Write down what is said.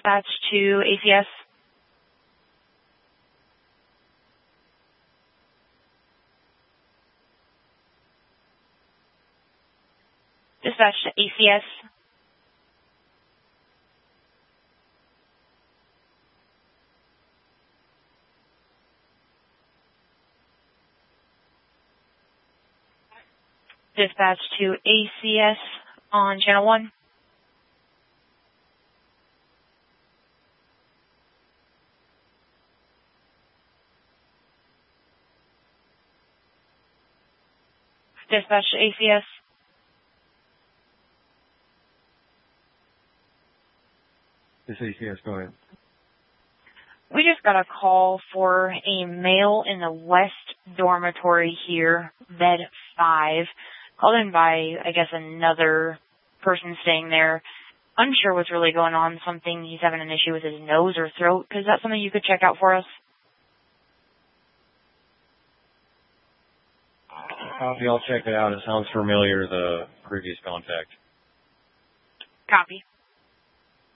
Dispatch to ACS. Dispatch to ACS. Dispatch to ACS on channel 1. Dispatch to ACS. This is ACS, go ahead. We just got a call for a male in the West Dormitory here, bed 5. Called in by, I guess, another person staying there. Unsure what's really going on. Something, he's having an issue with his nose or throat. Is that something you could check out for us? Copy, I'll check it out. It sounds familiar, the previous contact. Copy.